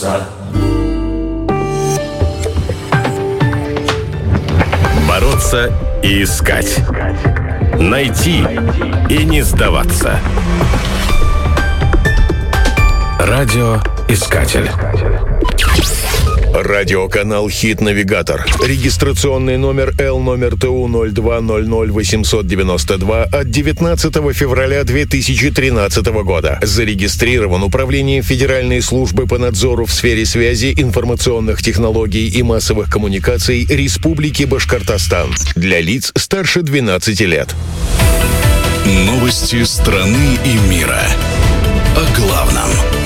бороться. Бороться и искать. Найти и не сдаваться. Радиоискатель. Радиоканал «Хит-навигатор». Регистрационный номер ТУ 02000892 от 19 февраля 2013 года. Зарегистрирован Управлением Федеральной службы по надзору в сфере связи, информационных технологий и массовых коммуникаций Республики Башкортостан. Для лиц старше 12 лет. Новости страны и мира. О главном.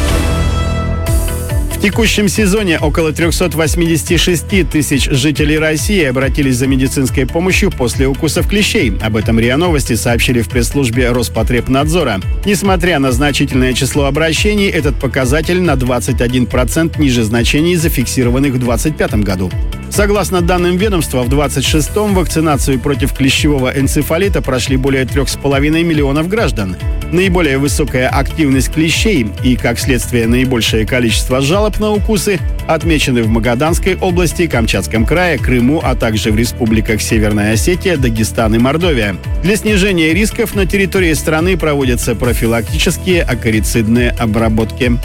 В текущем сезоне около 386 тысяч жителей России обратились за медицинской помощью после укусов клещей. Об этом РИА Новости сообщили в пресс-службе Роспотребнадзора. Несмотря на значительное число обращений, этот показатель на 21% ниже значений, зафиксированных в 2025 году. Согласно данным ведомства, в 2026-м вакцинацию против клещевого энцефалита прошли более 3,5 миллионов граждан. Наиболее высокая активность клещей и, как следствие, наибольшее количество жалоб на укусы отмечены в Магаданской области, Камчатском крае, Крыму, а также в республиках Северная Осетия, Дагестан и Мордовия. Для снижения рисков на территории страны проводятся профилактические акарицидные обработки.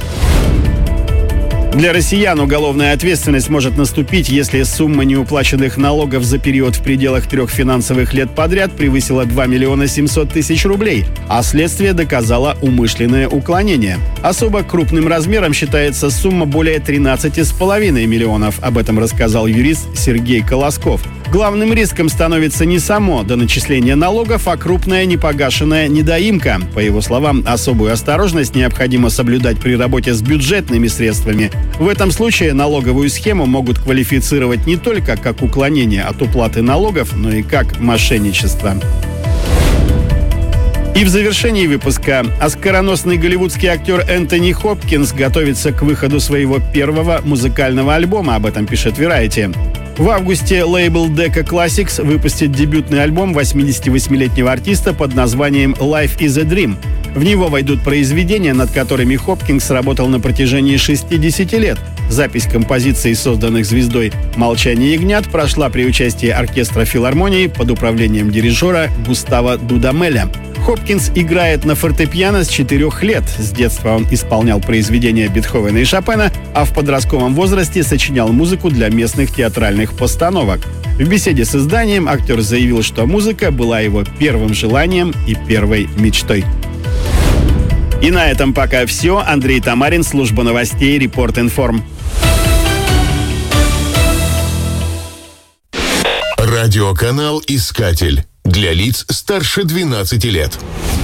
Для россиян уголовная ответственность может наступить, если сумма неуплаченных налогов за период в пределах 3 финансовых лет подряд превысила 2 миллиона 700 тысяч рублей, а следствие доказало умышленное уклонение. Особо крупным размером считается сумма более 13,5 миллионов. Об этом рассказал юрист Сергей Колосков. Главным риском становится не само доначисление налогов, а крупная непогашенная недоимка. По его словам, особую осторожность необходимо соблюдать при работе с бюджетными средствами. В этом случае налоговую схему могут квалифицировать не только как уклонение от уплаты налогов, но и как мошенничество. И в завершении выпуска оскароносный голливудский актер Энтони Хопкинс готовится к выходу своего первого музыкального альбома. Об этом пишет Variety. В августе лейбл Decca Classics выпустит дебютный альбом 88-летнего артиста под названием «Life is a Dream». В него войдут произведения, над которыми Хопкинс работал на протяжении 60 лет. Запись композиций, созданных звездой «Молчание ягнят», прошла при участии оркестра филармонии под управлением дирижера Густава Дудамеля. Хопкинс играет на фортепиано с 4 лет. С детства он исполнял произведения Бетховена и Шопена, а в подростковом возрасте сочинял музыку для местных театральных постановок. В беседе с изданием актер заявил, что музыка была его первым желанием и первой мечтой. И на этом пока все. Андрей Тамарин, служба новостей Репорт-Информ. Радиоканал «Искатель». Для лиц старше 12 лет.